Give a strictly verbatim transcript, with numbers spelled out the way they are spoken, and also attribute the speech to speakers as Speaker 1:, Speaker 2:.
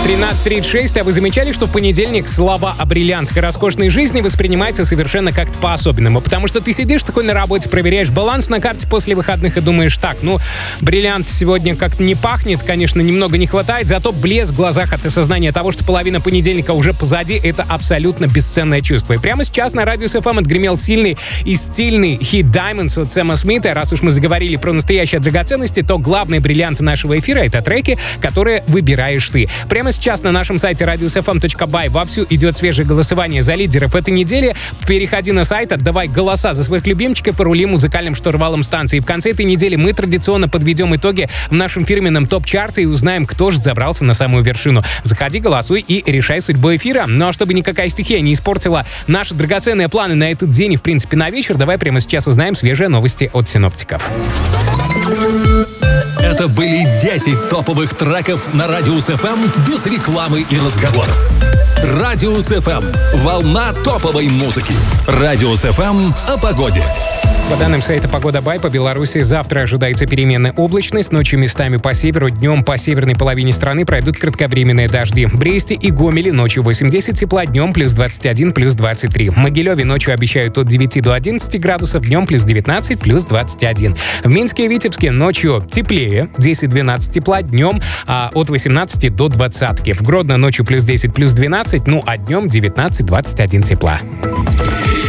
Speaker 1: тринадцать тридцать шесть, а вы замечали, что в понедельник слова о бриллиантах и роскошной жизни воспринимаются совершенно как-то по-особенному? Потому что ты сидишь такой на работе, проверяешь баланс на карте после выходных и думаешь, так, ну, бриллиант сегодня как-то не пахнет, конечно, немного не хватает, зато блеск в глазах от осознания того, что половина понедельника уже позади, это абсолютно бесценное чувство. И прямо сейчас на Радиус эф эм отгремел сильный и стильный хит Diamonds от Сэма Смита. Раз уж мы заговорили про настоящие драгоценности, то главные бриллианты нашего эфира — это треки, которые выбираешь ты. Прямо сейчас на нашем сайте радиус эф эм точка бай вовсю идет свежее голосование за лидеров этой недели. Переходи на сайт, отдавай голоса за своих любимчиков и рули музыкальным штурвалом станции. В конце этой недели мы традиционно подведем итоги в нашем фирменном топ-чарте и узнаем, кто же забрался на самую вершину. Заходи, голосуй и решай судьбу эфира. Ну а чтобы никакая стихия не испортила наши драгоценные планы на этот день и, в принципе, на вечер, давай прямо сейчас узнаем свежие новости от синоптиков.
Speaker 2: Это были десять топовых треков на Радиус эф эм без рекламы и разговоров. Радиус эф эм. Волна топовой музыки. Радиус эф эм о погоде.
Speaker 1: По данным сайта «Погода Бай», по Беларуси завтра ожидается переменная облачность. Ночью местами по северу, днем по северной половине страны пройдут кратковременные дожди. В Бресте и Гомеле ночью восемь-десять тепла, днем плюс двадцать один, плюс двадцать три. В Могилеве ночью обещают от девяти до одиннадцати градусов, днем плюс девятнадцать, плюс двадцать один. В Минске и Витебске ночью теплее, десять-двенадцать тепла, днем а, от восемнадцати до двадцати. В Гродно ночью плюс десять, плюс двенадцать, ну а днем девятнадцать-двадцать один тепла.